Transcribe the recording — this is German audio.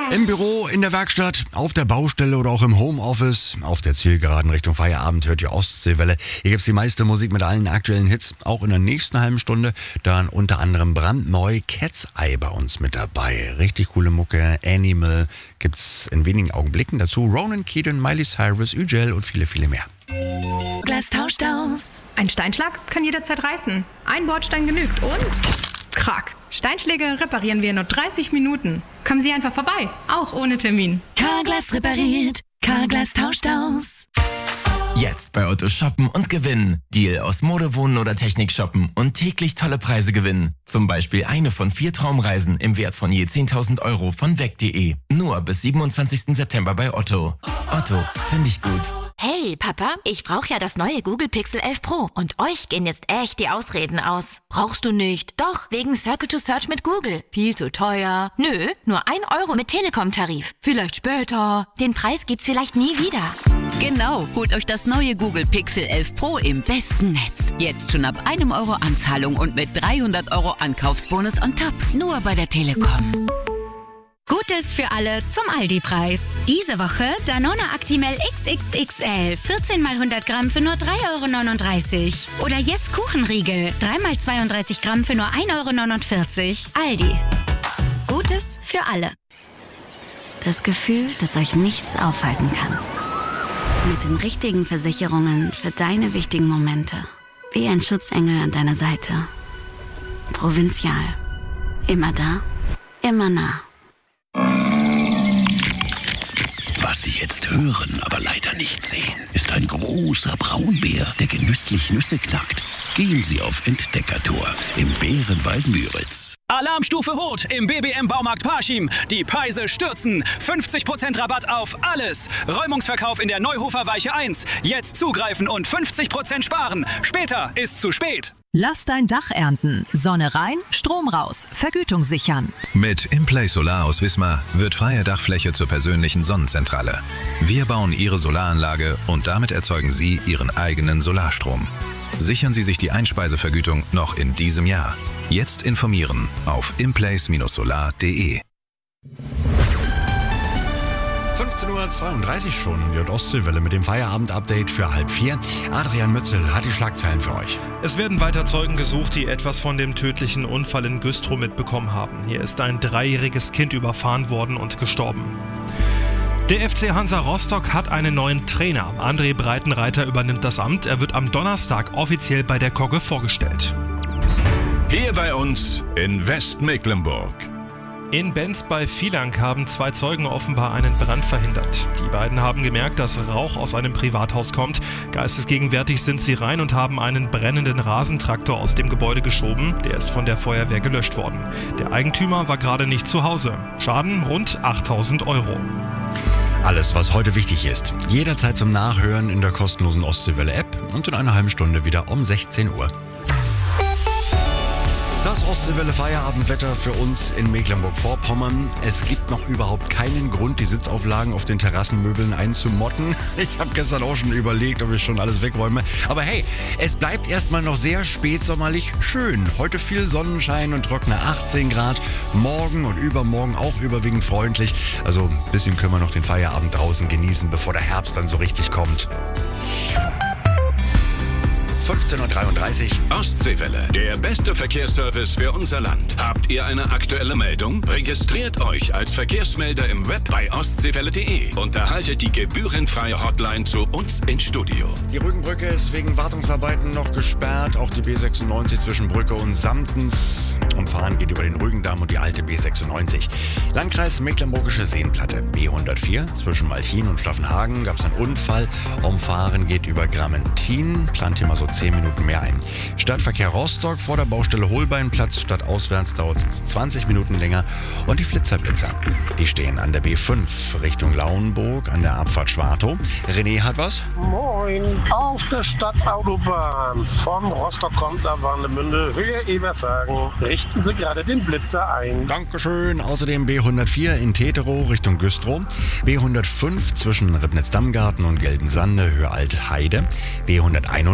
Im Büro, in der Werkstatt, auf der Baustelle oder auch im Homeoffice. Auf der Zielgeraden Richtung Feierabend hört ihr Ostseewelle. Hier gibt's die meiste Musik mit allen aktuellen Hits. Auch in der nächsten halben Stunde dann unter anderem brandneu Cat's Eye bei uns mit dabei. Richtig coole Mucke. Animal gibt's in wenigen Augenblicken. Dazu Ronan Keaton, Miley Cyrus, Ugel und viele, viele mehr. Glas tauscht aus. Ein Steinschlag kann jederzeit reißen. Ein Bordstein genügt und... Krack. Steinschläge reparieren wir in nur 30 Minuten. Kommen Sie einfach vorbei, auch ohne Termin. Carglass repariert. Carglass tauscht aus. Jetzt bei Otto shoppen und gewinnen. Deal aus Mode, Wohnen oder Technik shoppen und täglich tolle Preise gewinnen. Zum Beispiel eine von 4 Traumreisen im Wert von je 10.000 Euro von weg.de. Nur bis 27. September bei Otto. Otto, finde ich gut. Hey, Papa, ich brauche ja das neue Google Pixel 11 Pro und euch gehen jetzt echt die Ausreden aus. Brauchst du nicht? Doch, wegen Circle to Search mit Google. Viel zu teuer. Nö, nur 1 Euro mit Telekom-Tarif. Vielleicht später. Den Preis gibt's vielleicht nie wieder. Genau, holt euch das neue Google Pixel 11 Pro im besten Netz. Jetzt schon ab 1 Euro Anzahlung und mit 300 Euro Ankaufsbonus on top. Nur bei der Telekom. Gutes für alle zum Aldi-Preis. Diese Woche Danone Actimel XXXL 14 x 100 Gramm für nur 3,39 Euro. Oder Yes Kuchenriegel 3 x 32 Gramm für nur 1,49 Euro. Aldi. Gutes für alle. Das Gefühl, dass euch nichts aufhalten kann. Mit den richtigen Versicherungen für deine wichtigen Momente. Wie ein Schutzengel an deiner Seite. Provinzial. Immer da, immer nah. Was Sie jetzt hören, aber leider nicht sehen, ist ein großer Braunbär, der genüsslich Nüsse knackt. Gehen Sie auf Entdeckertour im Bärenwald Müritz. Alarmstufe Rot im BBM Baumarkt Parchim. Die Preise stürzen. 50% Rabatt auf alles. Räumungsverkauf in der Neuhofer Weiche 1. Jetzt zugreifen und 50% sparen. Später ist zu spät. Lass dein Dach ernten. Sonne rein, Strom raus. Vergütung sichern. Mit Implay Solar aus Wismar wird freie Dachfläche zur persönlichen Sonnenzentrale. Wir bauen Ihre Solaranlage und damit erzeugen Sie Ihren eigenen Solarstrom. Sichern Sie sich die Einspeisevergütung noch in diesem Jahr. Jetzt informieren auf implace-solar.de. 15.32 Uhr schon, die Ostseewelle mit dem Feierabend-Update für 3:30. Adrian Mützel hat die Schlagzeilen für euch. Es werden weiter Zeugen gesucht, die etwas von dem tödlichen Unfall in Güstrow mitbekommen haben. Hier ist ein 3-jähriges Kind überfahren worden und gestorben. Der FC Hansa Rostock hat einen neuen Trainer. André Breitenreiter übernimmt das Amt. Er wird am Donnerstag offiziell bei der Kogge vorgestellt. Hier bei uns in Westmecklenburg. In Benz bei Vielank haben 2 Zeugen offenbar einen Brand verhindert. Die beiden haben gemerkt, dass Rauch aus einem Privathaus kommt. Geistesgegenwärtig sind sie rein und haben einen brennenden Rasentraktor aus dem Gebäude geschoben. Der ist von der Feuerwehr gelöscht worden. Der Eigentümer war gerade nicht zu Hause. Schaden rund 8.000 Euro. Alles, was heute wichtig ist, jederzeit zum Nachhören in der kostenlosen Ostseewelle-App und in einer halben Stunde wieder um 16 Uhr. Das Ostseewelle-Feierabendwetter für uns in Mecklenburg-Vorpommern. Es gibt noch überhaupt keinen Grund, die Sitzauflagen auf den Terrassenmöbeln einzumotten. Ich habe gestern auch schon überlegt, ob ich schon alles wegräume. Aber hey, es bleibt erstmal noch sehr spätsommerlich schön. Heute viel Sonnenschein und trockene 18 Grad. Morgen und übermorgen auch überwiegend freundlich. Also ein bisschen können wir noch den Feierabend draußen genießen, bevor der Herbst dann so richtig kommt. 15.33 Uhr. Ostseewelle, der beste Verkehrsservice für unser Land. Habt ihr eine aktuelle Meldung? Registriert euch als Verkehrsmelder im Web bei ostseewelle.de und erhaltet die gebührenfreie Hotline zu uns ins Studio. Die Rügenbrücke ist wegen Wartungsarbeiten noch gesperrt. Auch die B96 zwischen Brücke und Samtens. Umfahren geht über den Rügendamm und die alte B96. Landkreis Mecklenburgische Seenplatte. B104 zwischen Malchin und Staffenhagen gab es einen Unfall. Umfahren geht über Grammentin. Plant hier mal so 10 Minuten mehr ein. Stadtverkehr Rostock vor der Baustelle Holbeinplatz. Stadtauswärts dauert es 20 Minuten länger. Und die Flitzerblitzer, die stehen an der B5 Richtung Lauenburg an der Abfahrt Schwartow. René hat was? Moin, auf der Stadtautobahn von Rostock kommt nach Warnemünde, Höhe Ebershagen. Richten Sie gerade den Blitzer ein. Dankeschön. Außerdem B104 in Teterow Richtung Güstrow. B105 zwischen Ribnitz-Dammgarten und Geldensande Höhe Altheide. B101